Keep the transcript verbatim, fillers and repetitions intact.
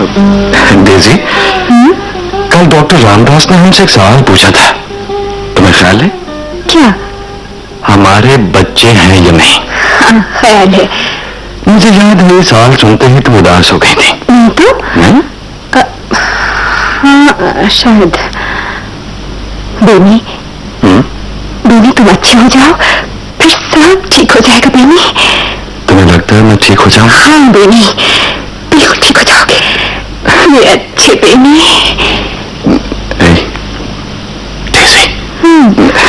Daisy, कल doctor Ramdas ने हमसे एक सवाल पूछा था, तुम्हें ख्याल है? क्या? हमारे बच्चे हैं या नहीं? हाँ, ख्याल है। मुझे याद है, ये सवाल सुनते ही तुम उदास हो गई थी। नहीं तो? नहीं? आ, हाँ शायद। बेनी, बेनी तुम अच्छी हो जाओ, फिर सब ठीक हो जाएगा। बेनी, तुम्हें लगता है मैं ठीक हो जाऊं? हाँ बेनी, बिल्कुल ठीक हो जाओगे मेरे अच्छे बेनी। डेजी,